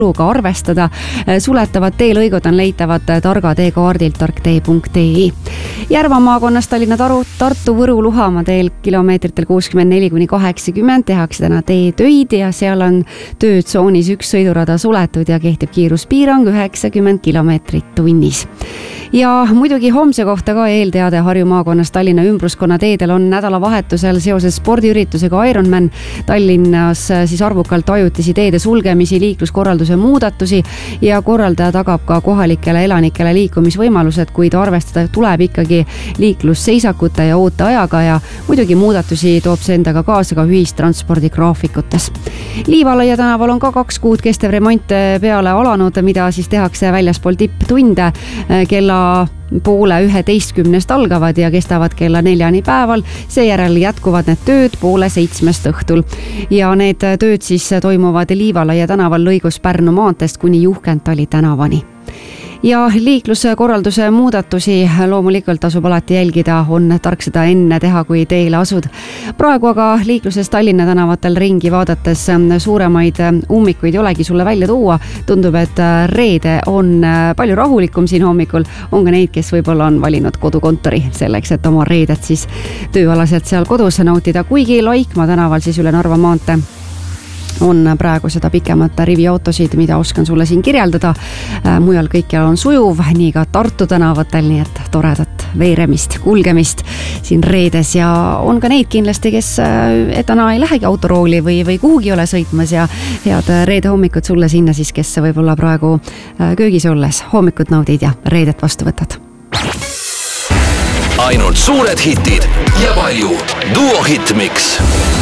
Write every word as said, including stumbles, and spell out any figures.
ka arvestada. Suletavad teelõigud on leitavad targa teekaardilt tarktee punkt ee. Järva maakonnas Tallinna Taru, Tartu Võru Luhamaa teel kilomeetritel kuuskümmend neli kuni kaheksakümmend tehakse täna teetöid ja seal on töötsoonis üks sõidurada suletud ja kehtib kiiruspiirang üheksakümmend kilomeetrit tunnis. Ja muidugi homse kohta ka eelteade Harju maakonnas Tallinna ümbruskonna teedel on nädalavahetusel seoses spordiüritusega Ironman Tallinnas siis arvukalt ajutisi teede sulgemisi, liikluskorralduse muudatusi ja korraldaja tagab ka kohalikele elanikele liikumisvõimalused, kuid arvestada tuleb ikkagi liiklusseisakute ja ooteajaga ja muidugi muudatusi toob see endaga kaasa ka ühistranspordi graafikutes. Liivalaia tänaval on ka kaks kuud kestev remont peale alanud, mida siis tehakse väljaspool tipptunde kella poole üheteistkümnest algavad ja kestavad kella neljani päeval. Seejärel jätkuvad need tööd poole seitsmest õhtul. Ja need tööd siis toimuvad Liivalaia tänaval lõigus Pärnu maanteest kuni Juhkentali tänavani. Ja liikluskorralduse muudatusi loomulikult tasub alati jälgida, on tark seda enne teha, kui teele asud. Praegu aga liikluses Tallinna tänavatel ringi vaadates suuremaid ummikuid ei olegi sulle välja tuua. Tundub, et reede on palju rahulikum siin hommikul. On ka neid, kes võib-olla on valinud kodukontori selleks, et oma reedet siis tööalaselt seal kodus nautida. Kuigi Laikmaa tänaval siis üle Narva maantee on praegu seda pikemat riviautosid, mida oskan sulle siin kirjeldada. Mujal kõikjal on sujuv, nii ka Tartu tänavatel, nii et toredat veeremist, kulgemist siin reedes ja on ka neid kindlasti, kes täna ei lähegi autorooli või, või kuhugi ole sõitmas ja head reede hommikut sulle sinna siis, kes võib-olla praegu köögis olles hommikut naudid ja reedet vastu võtad. Ainult suured hitid ja palju Duo Hitmix.